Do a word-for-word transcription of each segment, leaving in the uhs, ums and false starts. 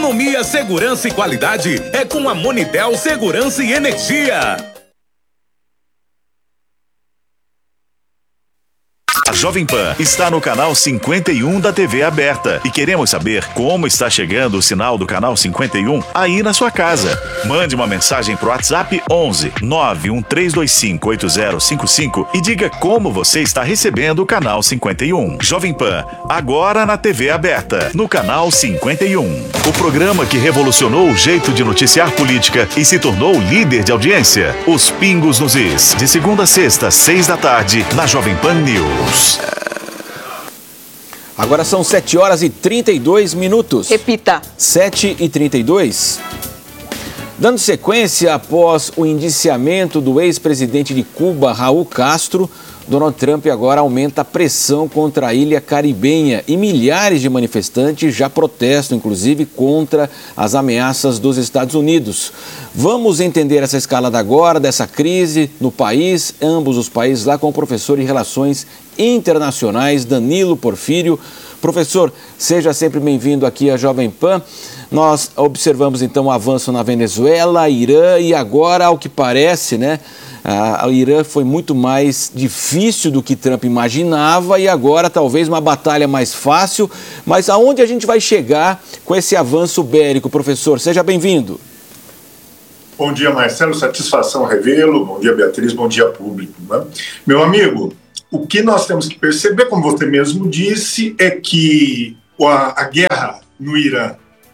Economia, segurança e qualidade é com a Monitel Segurança e Energia. A Jovem Pan está no canal cinquenta e um da T V aberta e queremos saber como está chegando o sinal do canal cinquenta e um aí na sua casa. Mande uma mensagem pro WhatsApp onze nove um três dois cinco oito zero cinco cinco e diga como você está recebendo o canal cinquenta e um. Jovem Pan, agora na T V aberta, no canal cinquenta e um. O programa que revolucionou o jeito de noticiar política e se tornou líder de audiência. Os Pingos nos Is, de segunda a sexta, seis da tarde, na Jovem Pan News. Agora são sete horas e trinta e dois minutos. Repita. sete e trinta e dois. Dando sequência após o indiciamento do ex-presidente de Cuba, Raul Castro, Donald Trump agora aumenta a pressão contra a ilha caribenha e milhares de manifestantes já protestam, inclusive, contra as ameaças dos Estados Unidos. Vamos entender essa escalada agora dessa crise no país, ambos os países lá, com o professor em Relações Internacionais, Danilo Porfírio. Professor, seja sempre bem-vindo aqui à Jovem Pan. Nós observamos então o avanço na Venezuela, Irã e agora, ao que parece, né? O Irã foi muito mais difícil do que Trump imaginava e agora talvez uma batalha mais fácil. Mas aonde a gente vai chegar com esse avanço bélico, professor? Seja bem-vindo. Bom dia, Marcelo. Satisfação revê-lo. Bom dia, Beatriz. Bom dia, público. Né? Meu amigo, o que nós temos que perceber, como você mesmo disse, é que a, a guerra no Irã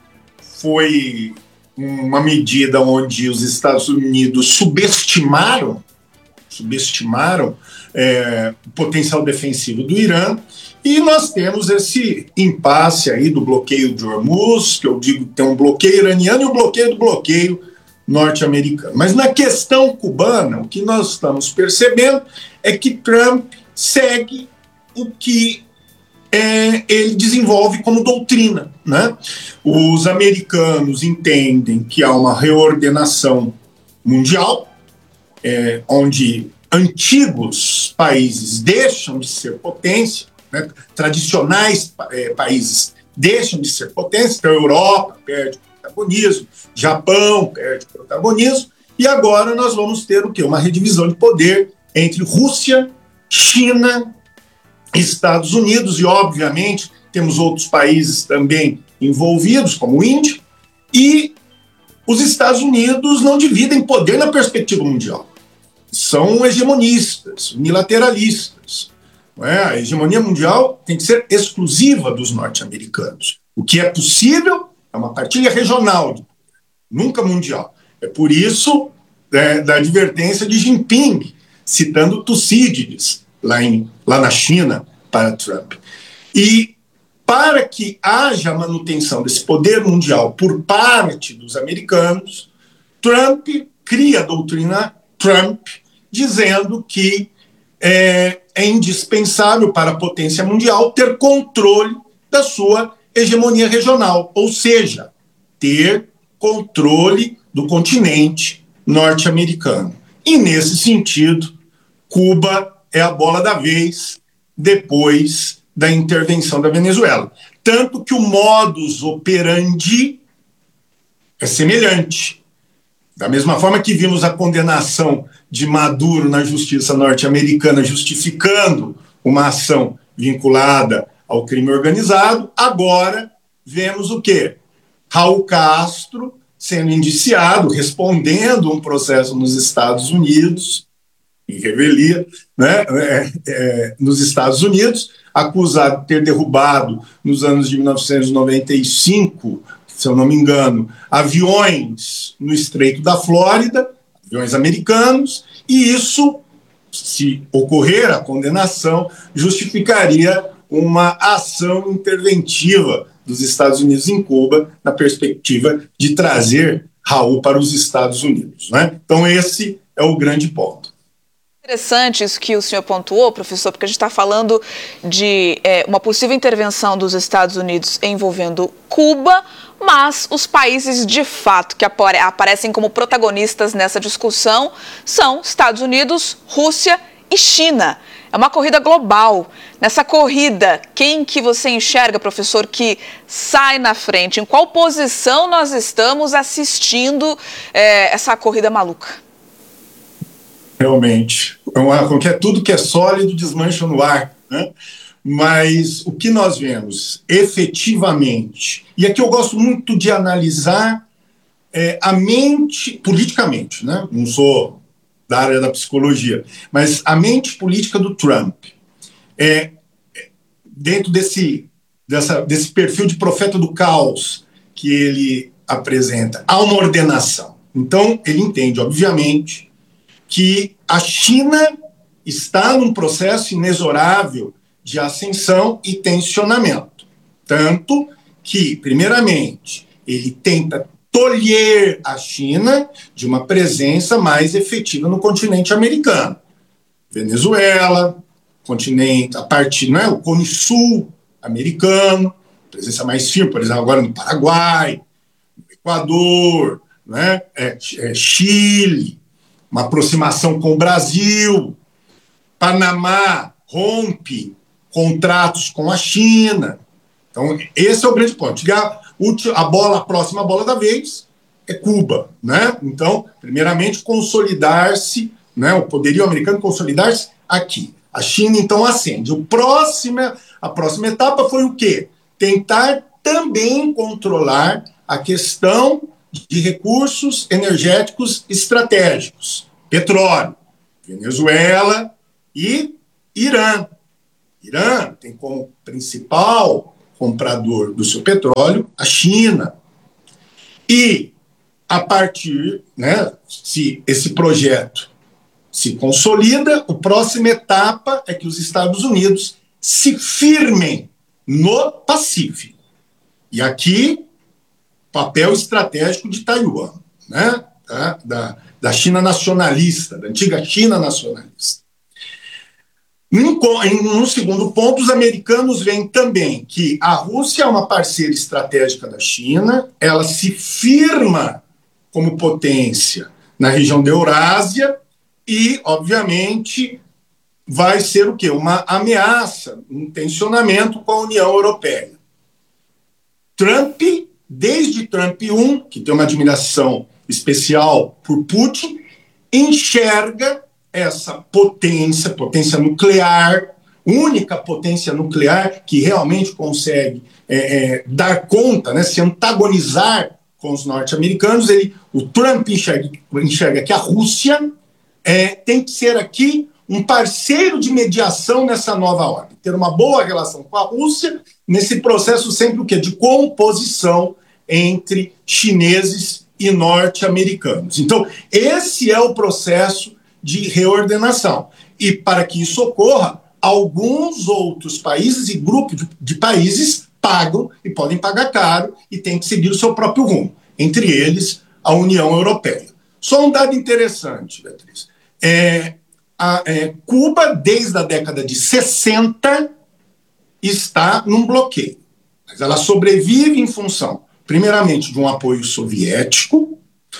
foi uma medida onde os Estados Unidos subestimaram, subestimaram é, o potencial defensivo do Irã, e nós temos esse impasse aí do bloqueio de Hormuz, que eu digo que tem um bloqueio iraniano e o bloqueio do bloqueio norte-americano. Mas na questão cubana, o que nós estamos percebendo é que Trump segue o que É, ele desenvolve como doutrina, né? Os americanos entendem que há uma reordenação mundial, é, onde antigos países deixam de ser potência, né? Tradicionais é, países deixam de ser potência, então a Europa perde protagonismo, Japão perde protagonismo, e agora nós vamos ter o quê? Uma redivisão de poder entre Rússia, China, Estados Unidos, e obviamente temos outros países também envolvidos, como a Índia, e os Estados Unidos não dividem poder na perspectiva mundial. São hegemonistas, unilateralistas. Não é? A hegemonia mundial tem que ser exclusiva dos norte-americanos. O que é possível é uma partilha regional, nunca mundial. É por isso é, da advertência de Jinping, citando Tucídides, lá, em, lá na China, para Trump. E para que haja manutenção desse poder mundial por parte dos americanos, Trump cria a doutrina Trump, dizendo que é, é indispensável para a potência mundial ter controle da sua hegemonia regional, ou seja, ter controle do continente norte-americano. E, nesse sentido, Cuba é a bola da vez depois da intervenção da Venezuela. Tanto que o modus operandi é semelhante. Da mesma forma que vimos a condenação de Maduro na justiça norte-americana justificando uma ação vinculada ao crime organizado, agora vemos o quê? Raul Castro sendo indiciado, respondendo um processo nos Estados Unidos, em revelia, né, é, é, nos Estados Unidos, acusado de ter derrubado, nos anos de mil novecentos e noventa e cinco, se eu não me engano, aviões no Estreito da Flórida, aviões americanos, e isso, se ocorrer a condenação, justificaria uma ação interventiva dos Estados Unidos em Cuba, na perspectiva de trazer Raul para os Estados Unidos, né? Então esse é o grande ponto. Interessante isso que o senhor pontuou, professor, porque a gente está falando de é, uma possível intervenção dos Estados Unidos envolvendo Cuba, mas os países de fato que apare- aparecem como protagonistas nessa discussão são Estados Unidos, Rússia e China. é uma corrida global. Nessa corrida, quem que você enxerga, professor, que sai na frente? Em qual posição nós estamos assistindo é, essa corrida maluca? Realmente, é uma, que é tudo que é sólido desmancha no ar, né? Mas o que nós vemos efetivamente, e aqui eu gosto muito de analisar é, a mente politicamente, né? Não sou da área da psicologia, mas a mente política do Trump, é, dentro desse, dessa, desse perfil de profeta do caos que ele apresenta, há uma ordenação. Então, ele entende, obviamente, que a China está num processo inexorável de ascensão e tensionamento. Tanto que, primeiramente, ele tenta tolher a China de uma presença mais efetiva no continente americano. Venezuela, continente, a parte, não é, o Cone Sul americano, presença mais firme, por exemplo, agora no Paraguai, no Equador, né, é, é, Chile, uma aproximação com o Brasil, Panamá rompe contratos com a China. Então, esse é o grande ponto. A bola, a próxima bola da vez é Cuba, né? Então, primeiramente, consolidar-se, né, o poderio americano consolidar-se aqui. A China, então, ascende. O próximo, a próxima etapa foi o quê? Tentar também controlar a questão de recursos energéticos estratégicos. Petróleo, Venezuela e Irã. Irã tem como principal comprador do seu petróleo a China. E, a partir, né, se esse projeto se consolida, a próxima etapa é que os Estados Unidos se firmem no Pacífico. E aqui, papel estratégico de Taiwan, né, da, da, da China nacionalista, da antiga China nacionalista. Em um segundo ponto, os americanos veem também que a Rússia é uma parceira estratégica da China, ela se firma como potência na região da Eurásia e, obviamente, vai ser o quê? Uma ameaça, um tensionamento com a União Europeia. Trump, desde Trump um, que tem uma admiração especial por Putin, enxerga essa potência, potência nuclear, única potência nuclear que realmente consegue é, é, dar conta, né, se antagonizar com os norte-americanos. Ele, o Trump enxerga, enxerga que a Rússia é, tem que ser aqui um parceiro de mediação nessa nova ordem, ter uma boa relação com a Rússia, nesse processo sempre o quê? De composição entre chineses e norte-americanos. Então, esse é o processo de reordenação. E para que isso ocorra, alguns outros países e grupos de, de países pagam e podem pagar caro e têm que seguir o seu próprio rumo, entre eles a União Europeia. Só um dado interessante, Beatriz. É, a, é, Cuba, desde a década de sessenta, está num bloqueio. Mas ela sobrevive em função, primeiramente, de um apoio soviético,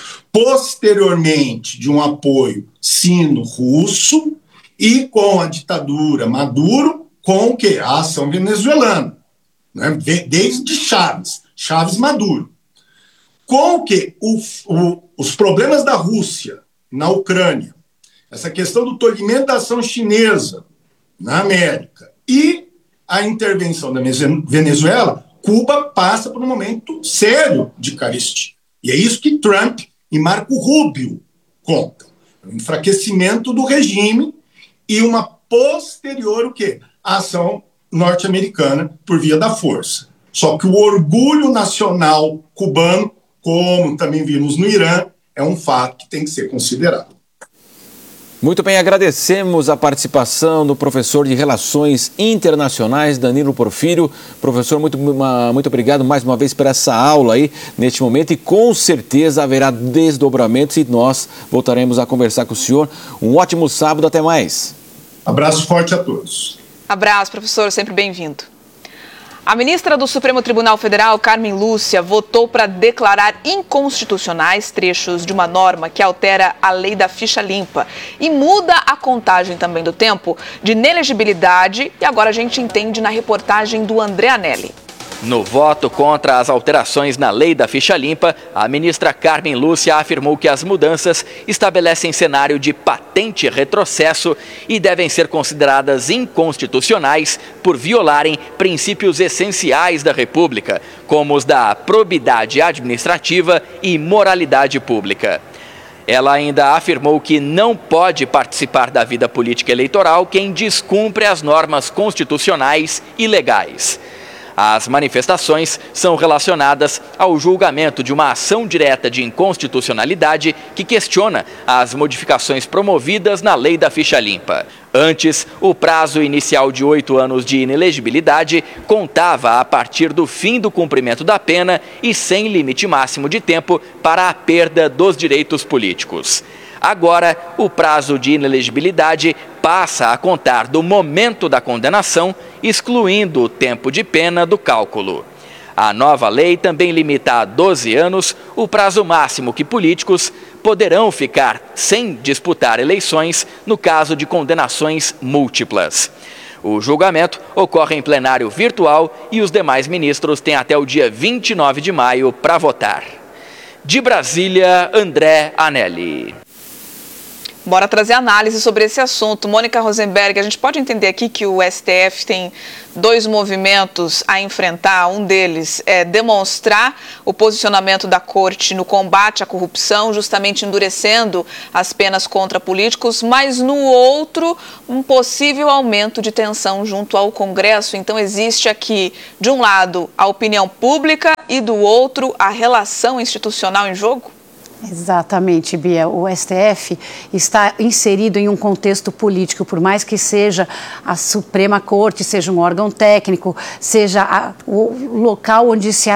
posteriormente de um apoio sino-russo e com a ditadura Maduro, com o quê? A ação venezuelana, né? Desde Chaves, Chaves Maduro. Com o quê? O, o, os problemas da Rússia na Ucrânia, essa questão do tolhimento da ação chinesa na América e a intervenção da Venezuela, Cuba passa por um momento sério de carestia. E é isso que Trump e Marco Rubio contam. O enfraquecimento do regime e uma posterior o quê? A ação norte-americana por via da força. Só que o orgulho nacional cubano, como também vimos no Irã, é um fato que tem que ser considerado. Muito bem, agradecemos a participação do professor de Relações Internacionais, Danilo Porfírio. Professor, muito, muito obrigado mais uma vez por essa aula aí, neste momento, e com certeza haverá desdobramentos e nós voltaremos a conversar com o senhor. Um ótimo sábado, até mais. Abraço forte a todos. Abraço, professor, sempre bem-vindo. A ministra do Supremo Tribunal Federal, Carmen Lúcia, votou para declarar inconstitucionais trechos de uma norma que altera a lei da ficha limpa e muda a contagem também do tempo de inelegibilidade. E agora a gente entende na reportagem do André Anelli. No voto contra as alterações na lei da ficha limpa, a ministra Carmen Lúcia afirmou que as mudanças estabelecem cenário de patente retrocesso e devem ser consideradas inconstitucionais por violarem princípios essenciais da República, como os da probidade administrativa e moralidade pública. Ela ainda afirmou que não pode participar da vida política eleitoral quem descumpre as normas constitucionais e legais. As manifestações são relacionadas ao julgamento de uma ação direta de inconstitucionalidade que questiona as modificações promovidas na lei da ficha limpa. Antes, o prazo inicial de oito anos de inelegibilidade contava a partir do fim do cumprimento da pena e sem limite máximo de tempo para a perda dos direitos políticos. Agora, o prazo de inelegibilidade passa a contar do momento da condenação, excluindo o tempo de pena do cálculo. A nova lei também limita a doze anos o prazo máximo que políticos poderão ficar sem disputar eleições no caso de condenações múltiplas. O julgamento ocorre em plenário virtual e os demais ministros têm até o dia vinte e nove de maio para votar. De Brasília, André Anelli. Bora trazer análise sobre esse assunto. Mônica Rosenberg, a gente pode entender aqui que o S T F tem dois movimentos a enfrentar. Um deles é demonstrar o posicionamento da Corte no combate à corrupção, justamente endurecendo as penas contra políticos, mas no outro, um possível aumento de tensão junto ao Congresso. Então existe aqui, de um lado, a opinião pública e do outro, a relação institucional em jogo? Exatamente, Bia. O S T F está inserido em um contexto político, por mais que seja a Suprema Corte, seja um órgão técnico, seja a, o local onde se,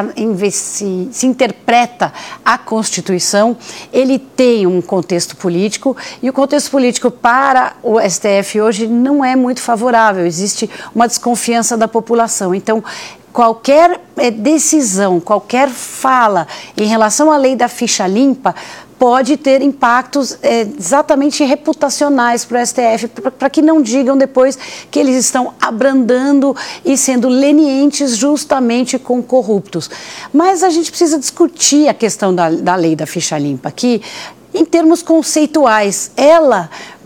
se, se interpreta a Constituição, ele tem um contexto político e o contexto político para o S T F hoje não é muito favorável, existe uma desconfiança da população. Então, qualquer decisão, qualquer fala em relação à lei da ficha limpa pode ter impactos é, exatamente reputacionais para o S T F, para que não digam depois que eles estão abrandando e sendo lenientes justamente com corruptos. Mas a gente precisa discutir a questão da, da lei da ficha limpa aqui, em termos conceituais. Ela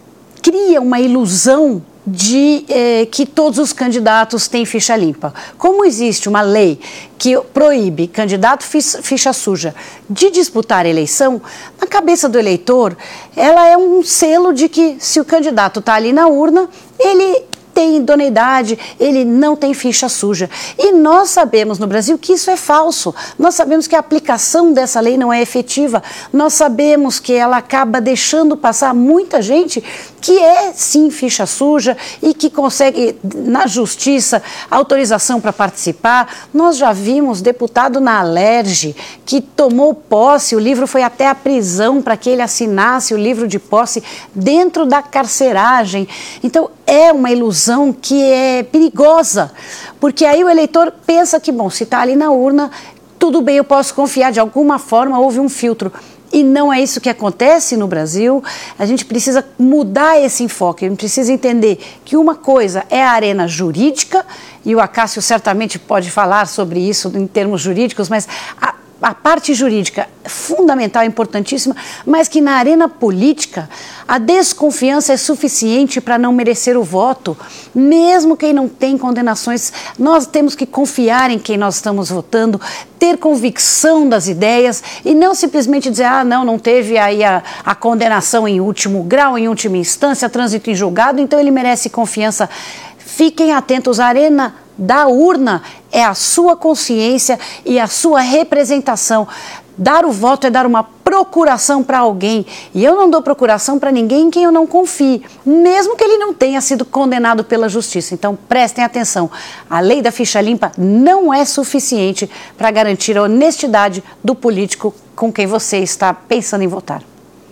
cria uma ilusão de eh, que todos os candidatos têm ficha limpa. Como existe uma lei que proíbe candidato ficha suja de disputar a eleição, na cabeça do eleitor, ela é um selo de que se o candidato está ali na urna, ele tem idoneidade, ele não tem ficha suja. E nós sabemos no Brasil que isso é falso. Nós sabemos que a aplicação dessa lei não é efetiva. Nós sabemos que ela acaba deixando passar muita gente que é, sim, ficha suja e que consegue, na justiça, autorização para participar. Nós já vimos deputado na Alerj que tomou posse, o livro foi até a prisão para que ele assinasse o livro de posse dentro da carceragem. Então, é uma ilusão que é perigosa, porque aí o eleitor pensa que, bom, se está ali na urna, tudo bem, eu posso confiar, de alguma forma houve um filtro. E não é isso que acontece no Brasil. A gente precisa mudar esse enfoque, a gente precisa entender que uma coisa é a arena jurídica, e o Acácio certamente pode falar sobre isso em termos jurídicos, mas a A parte jurídica é fundamental, importantíssima, mas que na arena política a desconfiança é suficiente para não merecer o voto, mesmo quem não tem condenações. Nós temos que confiar em quem nós estamos votando, ter convicção das ideias e não simplesmente dizer, ah, não, não teve aí a, a condenação em último grau, em última instância, trânsito em julgado, então ele merece confiança. Fiquem atentos, a arena da urna é a sua consciência e a sua representação. Dar o voto é dar uma procuração para alguém. E eu não dou procuração para ninguém em quem eu não confie, mesmo que ele não tenha sido condenado pela justiça. Então, prestem atenção. A lei da ficha limpa não é suficiente para garantir a honestidade do político com quem você está pensando em votar.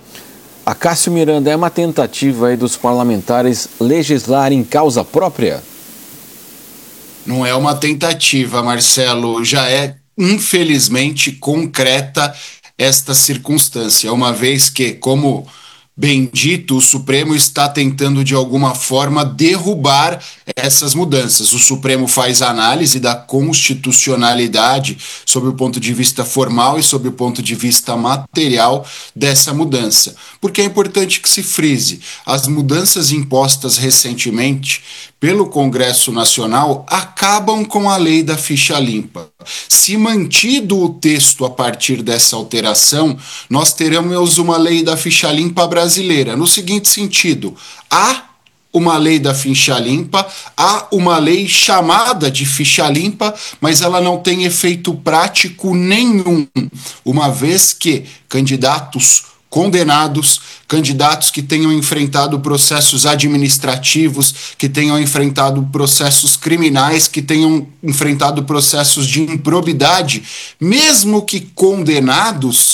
Acácio Miranda, é uma tentativa aí dos parlamentares legislar em causa própria? Não é uma tentativa, Marcelo, já é infelizmente concreta esta circunstância, uma vez que, como bem dito, o Supremo está tentando de alguma forma derrubar essas mudanças. O Supremo faz análise da constitucionalidade sob o ponto de vista formal e sob o ponto de vista material dessa mudança. Porque é importante que se frise, as mudanças impostas recentemente pelo Congresso Nacional acabam com a lei da ficha limpa. Se mantido o texto a partir dessa alteração, nós teremos uma lei da ficha limpa brasileira, no seguinte sentido: há uma lei da ficha limpa, há uma lei chamada de ficha limpa, mas ela não tem efeito prático nenhum, uma vez que candidatos condenados, candidatos que tenham enfrentado processos administrativos, que tenham enfrentado processos criminais, que tenham enfrentado processos de improbidade, mesmo que condenados,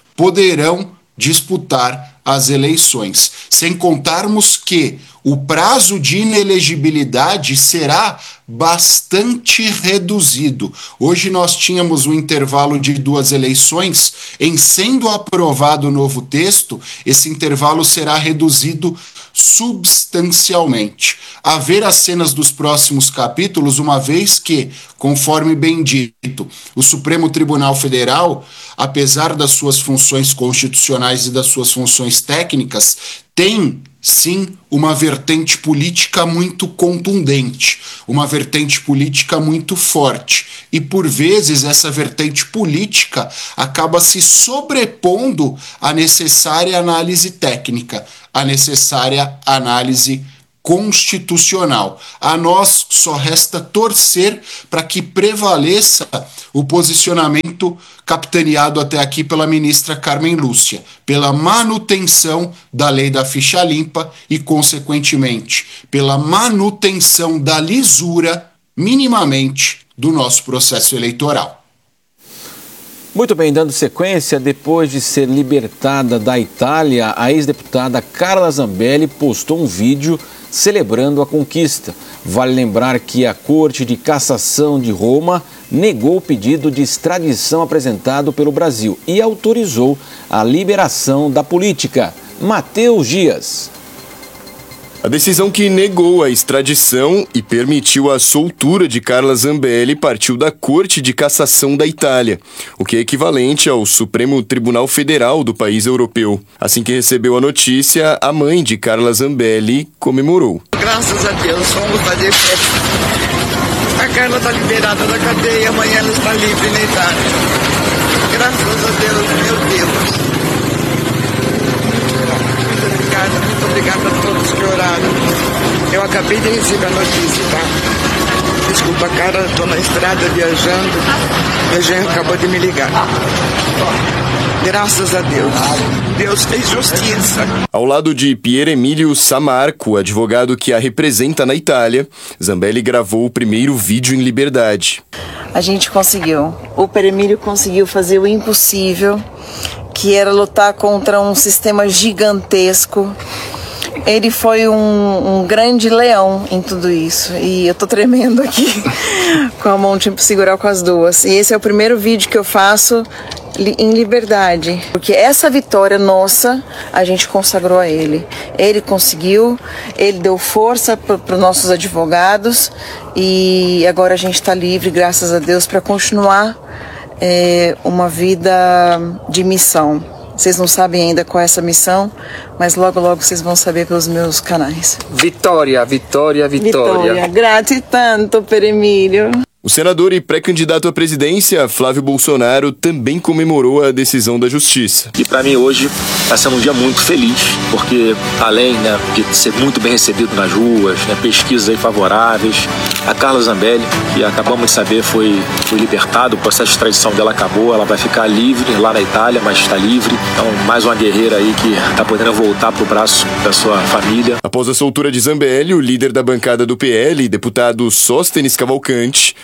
poderão disputar as eleições. Sem contarmos que o prazo de inelegibilidade será bastante reduzido. Hoje nós tínhamos um intervalo de duas eleições. Em sendo aprovado o novo texto, esse intervalo será reduzido substancialmente. A ver as cenas dos próximos capítulos, uma vez que, conforme bem dito, o Supremo Tribunal Federal, apesar das suas funções constitucionais e das suas funções técnicas, tem sim uma vertente política muito contundente, uma vertente política muito forte. E por vezes essa vertente política acaba se sobrepondo à necessária análise técnica, à necessária análise constitucional. A nós só resta torcer para que prevaleça o posicionamento capitaneado até aqui pela ministra Carmen Lúcia, pela manutenção da lei da ficha limpa e, consequentemente, pela manutenção da lisura, minimamente, do nosso processo eleitoral. Muito bem, dando sequência, depois de ser libertada da Itália, a ex-deputada Carla Zambelli postou um vídeo celebrando a conquista. Vale lembrar que a Corte de Cassação de Roma negou o pedido de extradição apresentado pelo Brasil e autorizou a liberação da política. Matheus Dias. A decisão que negou a extradição e permitiu a soltura de Carla Zambelli partiu da Corte de Cassação da Itália, o que é equivalente ao Supremo Tribunal Federal do país europeu. Assim que recebeu a notícia, a mãe de Carla Zambelli comemorou. Graças a Deus, vamos fazer festa. A Carla está liberada da cadeia, amanhã ela está livre na Itália. Graças a Deus, meu Deus. Muito obrigada a todos que oraram. Eu acabei de receber a notícia, tá? Desculpa, cara, estou na estrada viajando. Meu genro acabou de me ligar. Graças a Deus. Deus fez justiça. Ao lado de Pier Emílio Samarco, advogado que a representa na Itália, Zambelli gravou o primeiro vídeo em liberdade. A gente conseguiu. O Pier Emílio conseguiu fazer o impossível, que era lutar contra um sistema gigantesco. Ele foi um, um grande leão em tudo isso. E eu tô tremendo aqui com a mão, tipo, segurar com as duas. E esse é o primeiro vídeo que eu faço em liberdade. Porque essa vitória nossa, a gente consagrou a ele. Ele conseguiu, ele deu força para os nossos advogados. E agora a gente está livre, graças a Deus, para continuar é, uma vida de missão. Vocês não sabem ainda qual é essa missão, mas logo, logo vocês vão saber pelos meus canais. Vitória, vitória, vitória. Vitória, grazie tanto, Pier Emílio. O senador e pré-candidato à presidência, Flávio Bolsonaro, também comemorou a decisão da Justiça. E para mim hoje está sendo um dia muito feliz, porque além, né, de ser muito bem recebido nas ruas, né, pesquisas aí favoráveis, a Carla Zambelli, que acabamos de saber foi, foi libertada, o processo de extradição dela acabou, ela vai ficar livre lá na Itália, mas está livre. Então mais uma guerreira aí que está podendo voltar para o braço da sua família. Após a soltura de Zambelli, o líder da bancada do P L, deputado Sóstenes Cavalcante,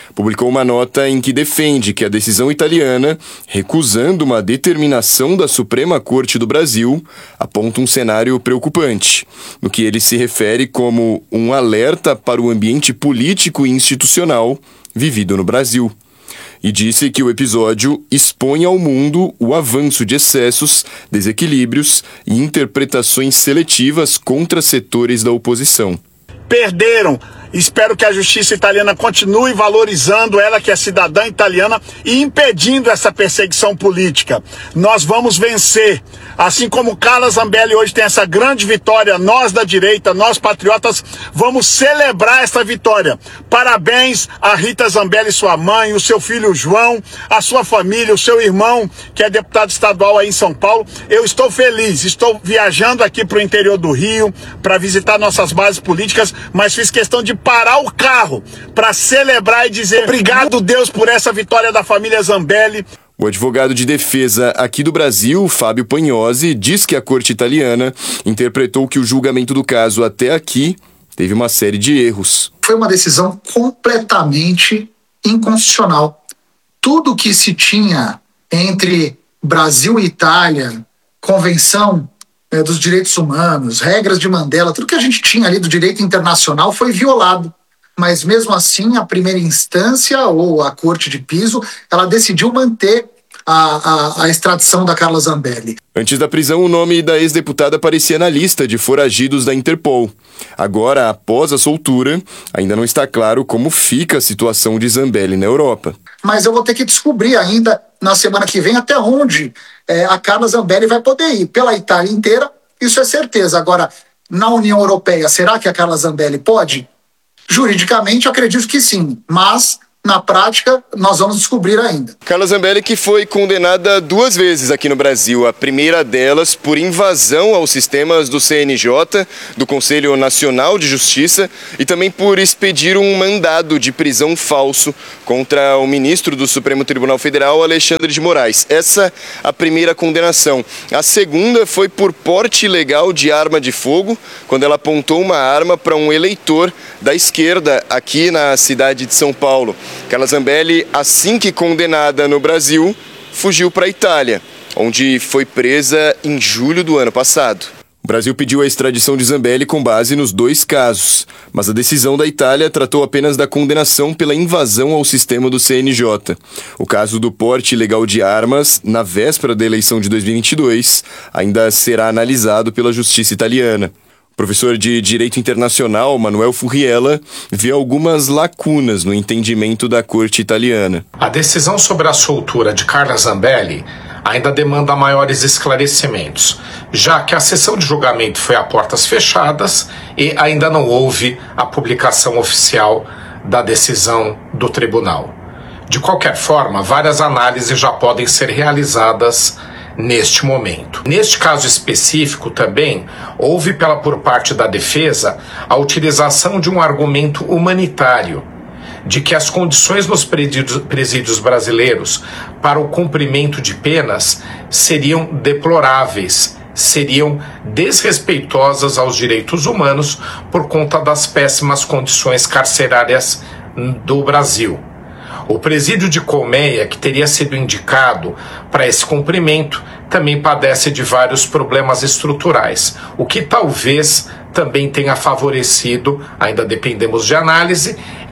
publicou uma nota em que defende que a decisão italiana, recusando uma determinação da Suprema Corte do Brasil, aponta um cenário preocupante, no que ele se refere como um alerta para o ambiente político e institucional vivido no Brasil. E disse que o episódio expõe ao mundo o avanço de excessos, desequilíbrios e interpretações seletivas contra setores da oposição. Perderam. Espero que a justiça italiana continue valorizando ela, que é cidadã italiana, e impedindo essa perseguição política. Nós vamos vencer. Assim como Carla Zambelli hoje tem essa grande vitória, nós da direita, nós patriotas, vamos celebrar essa vitória. Parabéns a Rita Zambelli, sua mãe, o seu filho João, a sua família, o seu irmão, que é deputado estadual aí em São Paulo. Eu estou feliz, estou viajando aqui para o interior do Rio para visitar nossas bases políticas, mas fiz questão de parar o carro para celebrar e dizer obrigado, Deus, por essa vitória da família Zambelli. O advogado de defesa aqui do Brasil, Fábio Pagnosi, diz que a corte italiana interpretou que o julgamento do caso até aqui teve uma série de erros. Foi uma decisão completamente inconstitucional. Tudo que se tinha entre Brasil e Itália, Convenção é, dos Direitos Humanos, regras de Mandela, tudo que a gente tinha ali do direito internacional foi violado. Mas mesmo assim, a primeira instância, ou a corte de piso, ela decidiu manter a, a, a extradição da Carla Zambelli. Antes da prisão, o nome da ex-deputada aparecia na lista de foragidos da Interpol. Agora, após a soltura, ainda não está claro como fica a situação de Zambelli na Europa. Mas eu vou ter que descobrir ainda, na semana que vem, até onde é, a Carla Zambelli vai poder ir. Pela Itália inteira, isso é certeza. Agora, na União Europeia, será que a Carla Zambelli pode? Juridicamente, eu acredito que sim, mas na prática nós vamos descobrir ainda. Carla Zambelli, que foi condenada duas vezes aqui no Brasil, a primeira delas por invasão aos sistemas do C N J, do Conselho Nacional de Justiça, e também por expedir um mandado de prisão falso contra o ministro do Supremo Tribunal Federal, Alexandre de Moraes. Essa a primeira condenação. A segunda foi por porte ilegal de arma de fogo, quando ela apontou uma arma para um eleitor da esquerda aqui na cidade de São Paulo. Carla Zambelli, assim que condenada no Brasil, fugiu para a Itália, onde foi presa em julho do ano passado. O Brasil pediu a extradição de Zambelli com base nos dois casos, mas a decisão da Itália tratou apenas da condenação pela invasão ao sistema do C N J. O caso do porte ilegal de armas, na véspera da eleição de dois mil e vinte e dois, ainda será analisado pela justiça italiana. O professor de Direito Internacional, Manuel Furriela, vê algumas lacunas no entendimento da corte italiana. A decisão sobre a soltura de Carla Zambelli ainda demanda maiores esclarecimentos, já que a sessão de julgamento foi a portas fechadas e ainda não houve a publicação oficial da decisão do tribunal. De qualquer forma, várias análises já podem ser realizadas neste momento. Neste caso específico também, houve pela, por parte da defesa a utilização de um argumento humanitário, de que as condições nos presídios, presídios brasileiros para o cumprimento de penas seriam deploráveis, seriam desrespeitosas aos direitos humanos por conta das péssimas condições carcerárias do Brasil. O presídio de Colmeia, que teria sido indicado para esse cumprimento, também padece de vários problemas estruturais, o que talvez também tenha favorecido, ainda dependemos de análise,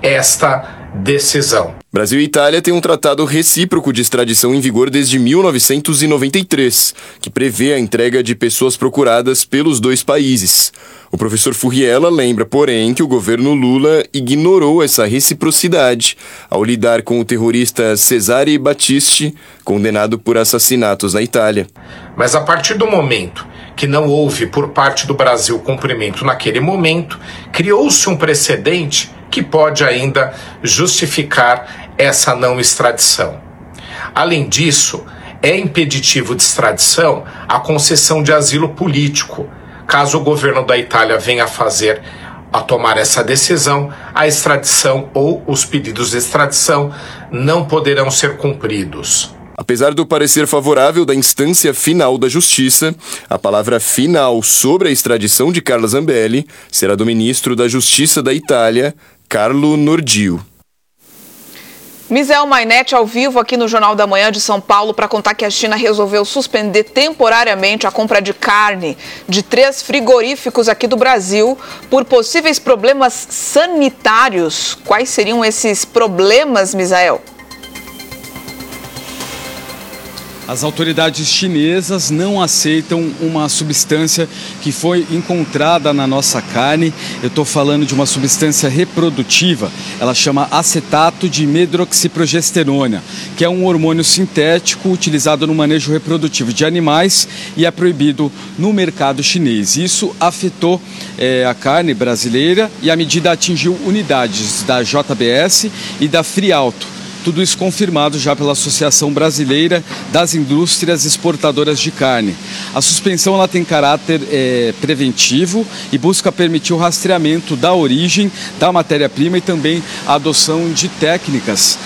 esta decisão. Brasil e Itália têm um tratado recíproco de extradição em vigor desde mil novecentos e noventa e três, que prevê a entrega de pessoas procuradas pelos dois países. O professor Furriela lembra, porém, que o governo Lula ignorou essa reciprocidade ao lidar com o terrorista Cesare Battisti, condenado por assassinatos na Itália. Mas a partir do momento que não houve por parte do Brasil cumprimento naquele momento, criou-se um precedente que pode ainda justificar essa não extradição. Além disso, é impeditivo de extradição a concessão de asilo político. Caso o governo da Itália venha a fazer, a tomar essa decisão, a extradição ou os pedidos de extradição não poderão ser cumpridos. Apesar do parecer favorável da instância final da Justiça, a palavra final sobre a extradição de Carla Zambelli será do ministro da Justiça da Itália, Carlo Nordio. Misael Mainetti ao vivo aqui no Jornal da Manhã de São Paulo para contar que a China resolveu suspender temporariamente a compra de carne de três frigoríficos aqui do Brasil por possíveis problemas sanitários. Quais seriam esses problemas, Misael? As autoridades chinesas não aceitam uma substância que foi encontrada na nossa carne. Eu estou falando de uma substância reprodutiva, ela chama acetato de medroxiprogesterona, que é um hormônio sintético utilizado no manejo reprodutivo de animais e é proibido no mercado chinês. Isso afetou é, a carne brasileira e a medida atingiu unidades da J B S e da Frialto. Tudo isso confirmado já pela Associação Brasileira das Indústrias Exportadoras de Carne. A suspensão ela tem caráter é, preventivo e busca permitir o rastreamento da origem da matéria-prima e também a adoção de técnicas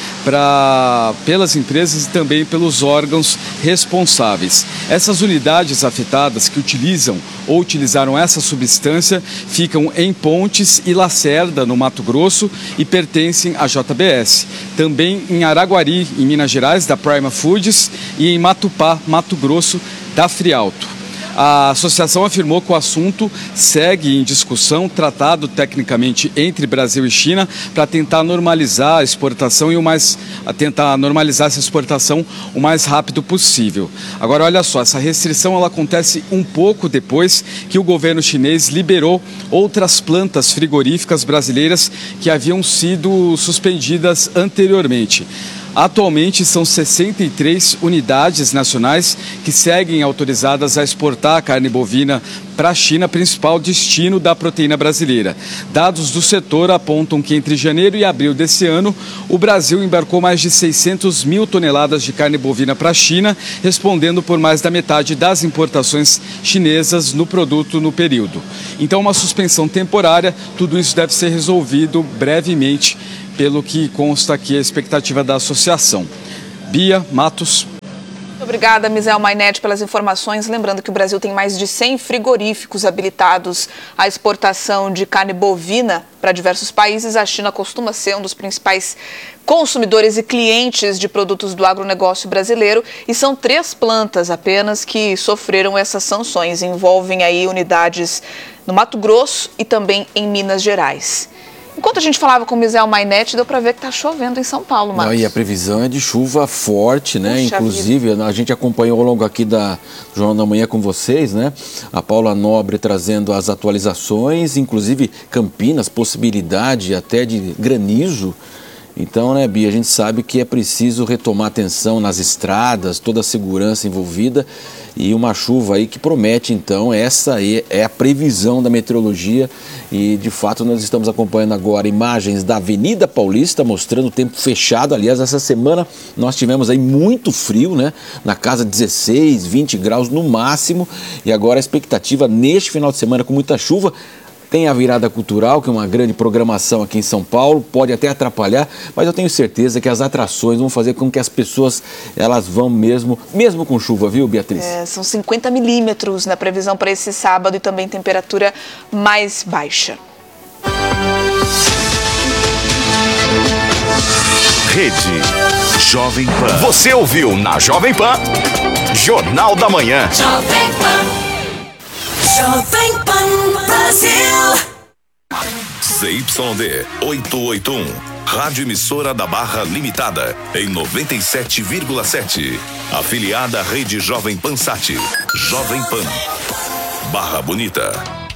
pra, pelas empresas e também pelos órgãos responsáveis. Essas unidades afetadas que utilizam ou utilizaram essa substância ficam em Pontes e Lacerda, no Mato Grosso, e pertencem à J B S. Também em Araguari, em Minas Gerais, da Prima Foods, e em Matupá, Mato Grosso, da Frialto. A associação afirmou que o assunto segue em discussão, tratado tecnicamente entre Brasil e China, para tentar normalizar a exportação e o mais, a tentar normalizar essa exportação o mais rápido possível. Agora, olha só, essa restrição ela acontece um pouco depois que o governo chinês liberou outras plantas frigoríficas brasileiras que haviam sido suspendidas anteriormente. Atualmente são sessenta e três unidades nacionais que seguem autorizadas a exportar a carne bovina para a China, principal destino da proteína brasileira. Dados do setor apontam que entre janeiro e abril desse ano, o Brasil embarcou mais de seiscentas mil toneladas de carne bovina para a China, respondendo por mais da metade das importações chinesas no produto no período. Então, uma suspensão temporária, tudo isso deve ser resolvido brevemente, pelo que consta aqui a expectativa da associação. Bia Matos. Muito obrigada, Misael Mainetti, pelas informações. Lembrando que o Brasil tem mais de cem frigoríficos habilitados à exportação de carne bovina para diversos países. A China costuma ser um dos principais consumidores e clientes de produtos do agronegócio brasileiro. E são três plantas apenas que sofreram essas sanções. Envolvem aí unidades no Mato Grosso e também em Minas Gerais. Enquanto a gente falava com o Misael Mainetti, deu para ver que está chovendo em São Paulo, Marcos. Não, e a previsão é de chuva forte, né? Puxa Inclusive, vida. A gente acompanhou ao longo aqui da do Jornal da Manhã com vocês, né? A Paula Nobre trazendo as atualizações, inclusive Campinas, possibilidade até de granizo. Então, né, Bia, a gente sabe que é preciso retomar atenção nas estradas, toda a segurança envolvida e uma chuva aí que promete, então, essa aí é a previsão da meteorologia e, de fato, nós estamos acompanhando agora imagens da Avenida Paulista mostrando o tempo fechado. Aliás, essa semana nós tivemos aí muito frio, né, na casa de dezesseis, vinte graus no máximo e agora a expectativa neste final de semana com muita chuva. Tem a virada cultural, que é uma grande programação aqui em São Paulo, pode até atrapalhar, mas eu tenho certeza que as atrações vão fazer com que as pessoas, elas vão mesmo, mesmo com chuva, viu, Beatriz? É, são cinquenta milímetros na previsão para esse sábado e também temperatura mais baixa. Rede Jovem Pan. Você ouviu na Jovem Pan, Jornal da Manhã. Jovem Pan. Jovem Pan Brasil. C Y D oitocentos e oitenta e um, Rádio Emissora da Barra Limitada, em noventa e sete vírgula sete. Afiliada à Rede Jovem Pan Sat. Jovem Pan. Barra Bonita.